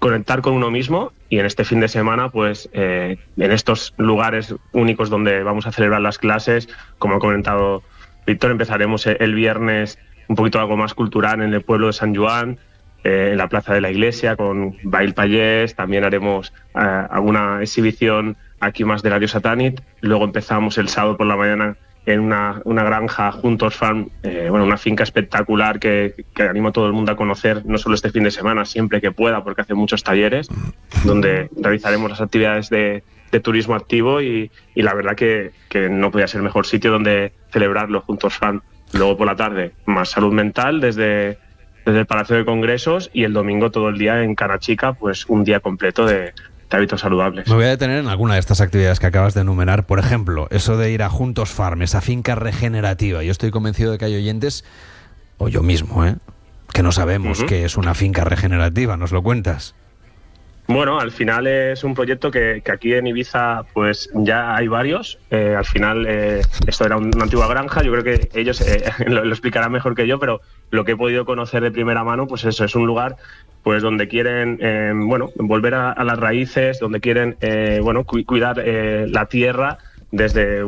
conectar con uno mismo, y en este fin de semana, pues en estos lugares únicos donde vamos a celebrar las clases, como ha comentado Víctor, empezaremos el viernes un poquito algo más cultural en el pueblo de Sant Joan, en la plaza de la iglesia con Bail Pallés. También haremos alguna exhibición aquí más de Radio Satanit. Luego empezamos el sábado por la mañana en una granja Juntos Farm, una finca espectacular que animo a todo el mundo a conocer, no solo este fin de semana, siempre que pueda, porque hace muchos talleres donde realizaremos las actividades de turismo activo, y la verdad que no podía ser mejor sitio donde celebrarlo, Juntos Farm. Luego por la tarde, más salud mental desde el Palacio de Congresos, y el domingo todo el día en Cana Chica, pues un día completo de hábitos saludables. Me voy a detener en alguna de estas actividades que acabas de enumerar. Por ejemplo, eso de ir a Juntos Farm, esa finca regenerativa. Yo estoy convencido de que hay oyentes, o yo mismo, que no sabemos qué es una finca regenerativa. ¿Nos lo cuentas? Bueno, al final es un proyecto que aquí en Ibiza pues ya hay varios. Al final esto era una antigua granja. Yo creo que ellos lo explicarán mejor que yo, pero lo que he podido conocer de primera mano, pues eso, es un lugar pues donde quieren volver a las raíces, donde quieren cuidar la tierra desde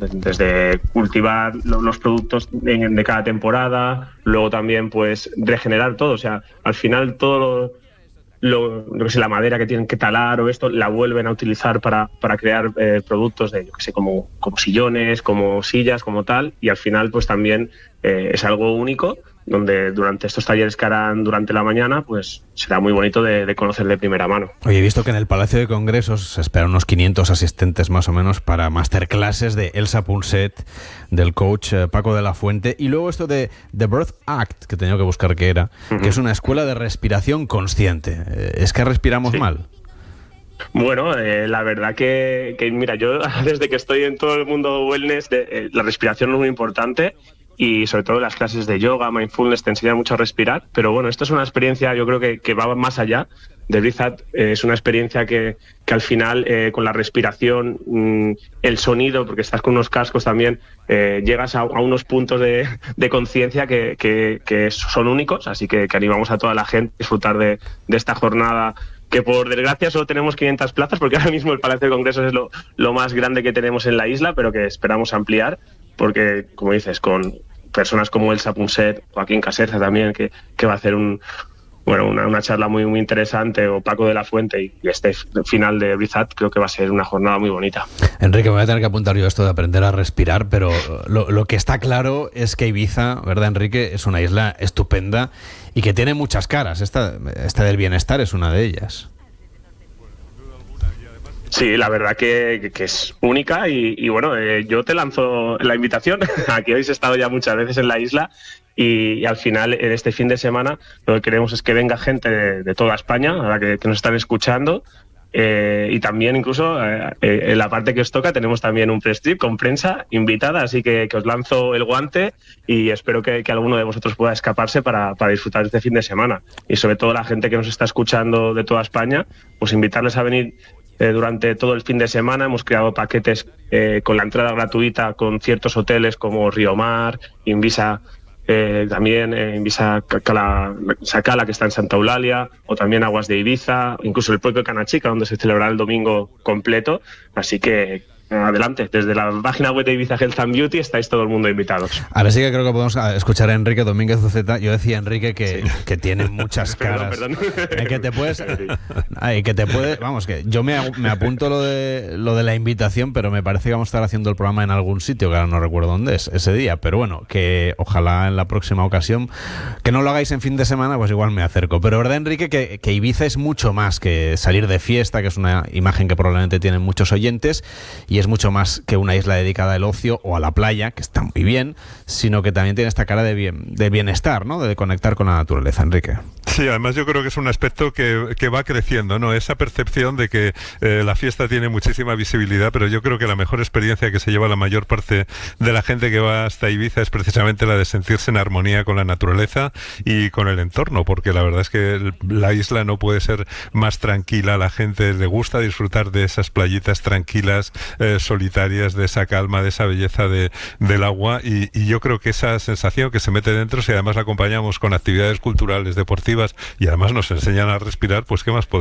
cultivar los productos de cada temporada, luego también pues regenerar todo. O sea, al final todo la madera que tienen que talar o esto la vuelven a utilizar para crear productos de, como sillones, como sillas, como tal, y al final pues también es algo único, donde durante estos talleres que harán durante la mañana, pues será muy bonito de conocer de primera mano. Oye, he visto que en el Palacio de Congresos se esperan unos 500 asistentes más o menos para masterclasses de Elsa Punset, del coach Paco de la Fuente, y luego esto de The Birth Act, que tenía que buscar qué era, que es una escuela de respiración consciente. ¿Es que respiramos mal? Bueno, la verdad que mira, yo desde que estoy en todo el mundo wellness, la respiración es muy importante, y sobre todo las clases de yoga, mindfulness, te enseñan mucho a respirar. Pero bueno, esto es una experiencia, yo creo que va más allá. The Breath Act es una experiencia que al final, con la respiración, el sonido, porque estás con unos cascos también, llegas a unos puntos de conciencia que son únicos. Así que animamos a toda la gente a disfrutar de esta jornada, que por desgracia solo tenemos 500 plazas, porque ahora mismo el Palacio de Congresos es lo más grande que tenemos en la isla, pero que esperamos ampliar, porque, como dices, con personas como Elsa Punset, Joaquín Caserza también, que va a hacer una charla muy, muy interesante, o Paco de la Fuente, y este final de Brizat, creo que va a ser una jornada muy bonita. Enrique, me voy a tener que apuntar yo esto de aprender a respirar, pero lo que está claro es que Ibiza, ¿verdad, Enrique?, es una isla estupenda y que tiene muchas caras. Esta del bienestar es una de ellas. Sí, la verdad que es única, y yo te lanzo la invitación. Aquí habéis estado ya muchas veces en la isla, y al final, en este fin de semana, lo que queremos es que venga gente de toda España, ahora que nos están escuchando, y también incluso en la parte que os toca tenemos también un press trip con prensa invitada, así que os lanzo el guante, y espero que alguno de vosotros pueda escaparse para disfrutar este fin de semana. Y sobre todo la gente que nos está escuchando de toda España, pues invitarles a venir durante todo el fin de semana. Hemos creado paquetes con la entrada gratuita con ciertos hoteles como Río Mar, Invisa, también Invisa Sacala, que está en Santa Eulalia, o también Aguas de Ibiza, incluso el propio Cana Chica, donde se celebrará el domingo completo. Así que adelante, desde la página web de Ibiza Health and Beauty estáis todo el mundo invitados. Ahora sí que creo que podemos escuchar a Enrique Domínguez Uceta. Yo decía, Enrique, que tiene muchas caras. Perdón. Que te puedes... Vamos, que yo me apunto lo de la invitación, pero me parece que vamos a estar haciendo el programa en algún sitio, que ahora no recuerdo dónde es ese día. Pero bueno, que ojalá en la próxima ocasión, que no lo hagáis en fin de semana, pues igual me acerco. Pero verdad, Enrique, que Ibiza es mucho más que salir de fiesta, que es una imagen que probablemente tienen muchos oyentes, y es mucho más que una isla dedicada al ocio o a la playa, que está muy bien, sino que también tiene esta cara de bienestar, ¿no?, de conectar con la naturaleza, Enrique. Sí, además yo creo que es un aspecto que va creciendo, ¿no? Esa percepción de que la fiesta tiene muchísima visibilidad, pero yo creo que la mejor experiencia que se lleva la mayor parte de la gente que va hasta Ibiza es precisamente la de sentirse en armonía con la naturaleza y con el entorno, porque la verdad es que la isla no puede ser más tranquila. La gente le gusta disfrutar de esas playitas tranquilas, solitarias, de esa calma, de esa belleza del agua, y yo creo que esa sensación que se mete dentro, si además la acompañamos con actividades culturales, deportivas, y además nos enseñan a respirar, pues qué más podemos